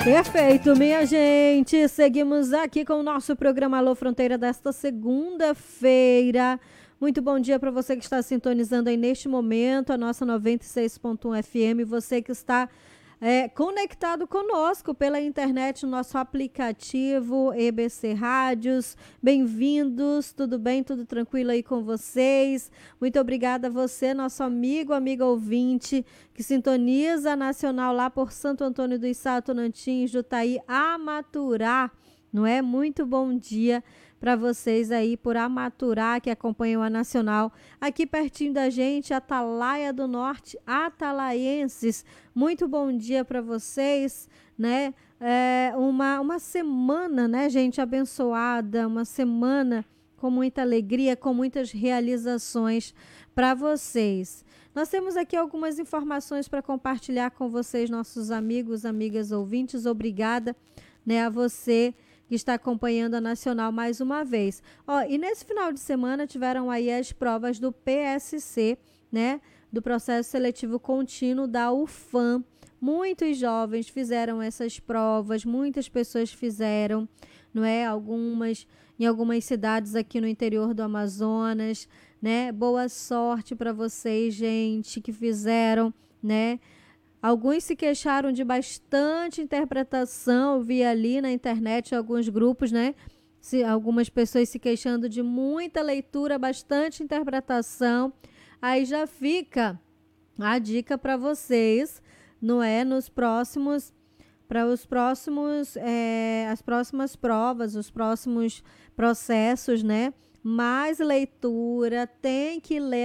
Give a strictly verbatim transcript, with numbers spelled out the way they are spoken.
Perfeito, minha gente. Seguimos aqui com o nosso programa Alô Fronteira desta segunda-feira. Muito bom dia para você que está sintonizando aí neste momento a nossa noventa e seis ponto um F M. Você que está é, conectado conosco pela internet no nosso aplicativo E B C Rádios. Bem-vindos, tudo bem? Tudo tranquilo aí com vocês? Muito obrigada a você, nosso amigo, amiga ouvinte, que sintoniza a Nacional lá por Santo Antônio dos Salto-Nantins, Jutaí, Amaturá, não é? Muito bom dia para vocês aí por Amaturá, que acompanham a Nacional. Aqui pertinho da gente, Atalaia do Norte, atalaienses. Muito bom dia para vocês, né? É uma, uma semana, né, gente, abençoada, uma semana com muita alegria, com muitas realizações para vocês. Nós temos aqui algumas informações para compartilhar com vocês, nossos amigos, amigas ouvintes. Obrigada, né, a você que está acompanhando a Nacional mais uma vez. Ó, e nesse final de semana tiveram aí as provas do P S C, né, do Processo Seletivo Contínuo da U F A M. Muitos jovens fizeram essas provas, muitas pessoas fizeram, não é? Algumas em algumas cidades aqui no interior do Amazonas, né? Boa sorte para vocês, gente, que fizeram, né? Alguns se queixaram de bastante interpretação, eu vi ali na internet alguns grupos, né? Se, algumas pessoas se queixando de muita leitura, bastante interpretação. Aí já fica a dica para vocês, não é? Nos próximos, para os próximos, é, as próximas provas, os próximos processos, né? Mais leitura, tem que ler